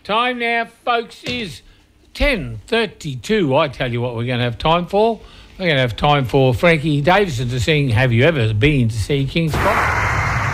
Time now, folks, is 10:32. I tell you what we're going to have time for. We're going to have time for Frankie Davison to sing Have You Ever Been to See King's Cross?